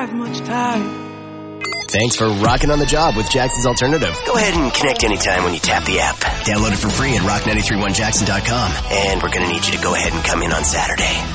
have much time. Thanks for rocking on the job with Jackson's Alternative. Go ahead and connect anytime when you tap the app. Download it for free at rock931jackson.com. And we're going to need you to go ahead and come in on Saturday.